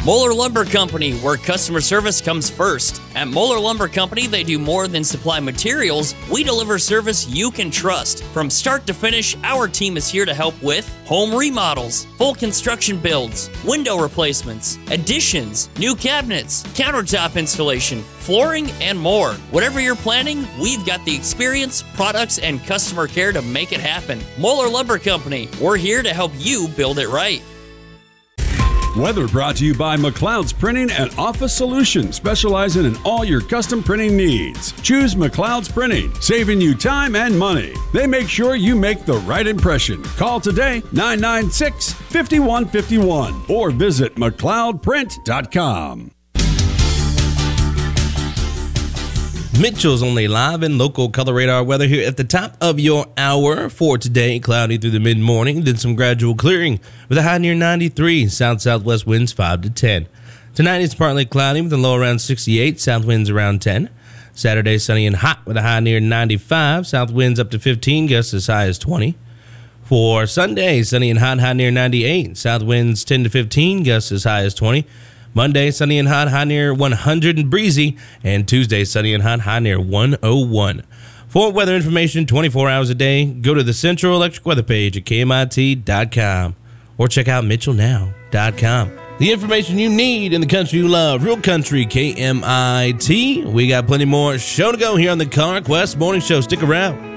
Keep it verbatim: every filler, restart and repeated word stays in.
Moeller Lumber Company, where customer service comes first. At Moeller Lumber Company, they do more than supply materials. We deliver service you can trust. From start to finish, our team is here to help with home remodels, full construction builds, window replacements, additions, new cabinets, countertop installation, flooring, and more. Whatever you're planning, we've got the experience, products, and customer care to make it happen. Moeller Lumber Company, we're here to help you build it right. Weather brought to you by McLeod's Printing and Office Solutions, specializing in all your custom printing needs. Choose McLeod's Printing, saving you time and money. They make sure you make the right impression. Call today, nine nine six, five one five one, or visit McLeod Print dot com. Mitchell's Only Live and local color radar weather here at the top of your hour for today. Cloudy through the mid-morning, then some gradual clearing with a high near ninety-three. South-southwest winds five to ten. Tonight it's partly cloudy with a low around sixty-eight. South winds around ten. Saturday sunny and hot with a high near ninety-five. South winds up to fifteen, gusts as high as twenty. For Sunday, sunny and hot, high near ninety-eight. South winds ten to fifteen, gusts as high as twenty. Monday, sunny and hot, high near one hundred and breezy. And Tuesday, sunny and hot, high near one oh one. For weather information twenty-four hours a day, go to the Central Electric Weather page at K M I T dot com or check out Mitchell Now dot com. The information you need in the country you love, real country, K M I T. We got plenty more show to go here on the CarQuest Morning Show. Stick around.